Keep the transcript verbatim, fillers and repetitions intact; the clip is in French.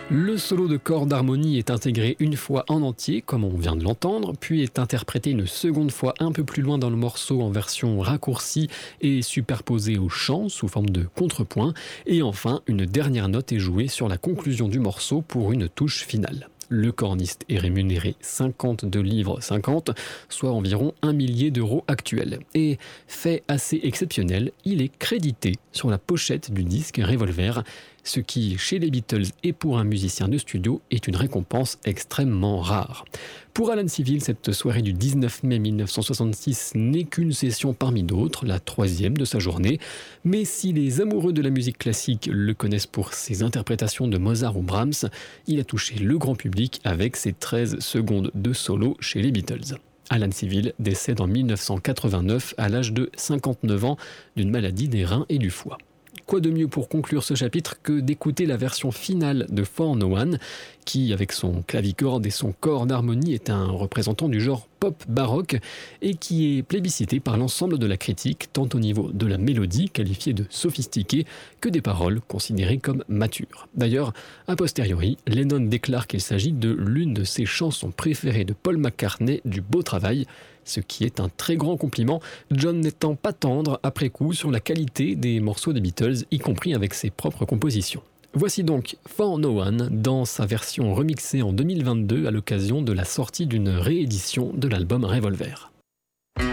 Le solo de corps d'harmonie est intégré une fois en entier, comme on vient de l'entendre, puis est interprété une seconde fois un peu plus loin dans le morceau en version raccourcie et superposé au chant sous forme de contrepoint, et enfin une dernière note est jouée sur la conclusion du morceau pour une touche finale. Le corniste est rémunéré cinquante-deux livres cinquante, soit environ un millier d'euros actuels. Et, fait assez exceptionnel, il est crédité sur la pochette du disque Revolver, ce qui, chez les Beatles et pour un musicien de studio, est une récompense extrêmement rare. Pour Alan Civil, cette soirée du dix-neuf mai mille neuf cent soixante-six n'est qu'une session parmi d'autres, la troisième de sa journée, mais si les amoureux de la musique classique le connaissent pour ses interprétations de Mozart ou Brahms, il a touché le grand public avec ses treize secondes de solo chez les Beatles. Alan Civil décède en mille neuf cent quatre-vingt-neuf à l'âge de cinquante-neuf ans d'une maladie des reins et du foie. Quoi de mieux pour conclure ce chapitre que d'écouter la version finale de For No One, qui, avec son clavicorde et son corps d'harmonie, est un représentant du genre pop baroque et qui est plébiscité par l'ensemble de la critique, tant au niveau de la mélodie, qualifiée de sophistiquée, que des paroles considérées comme matures. D'ailleurs, a posteriori, Lennon déclare qu'il s'agit de l'une de ses chansons préférées de Paul McCartney du beau travail, ce qui est un très grand compliment, John n'étant pas tendre après coup sur la qualité des morceaux des Beatles, y compris avec ses propres compositions. Voici donc For No One dans sa version remixée en deux mille vingt-deux à l'occasion de la sortie d'une réédition de l'album Revolver.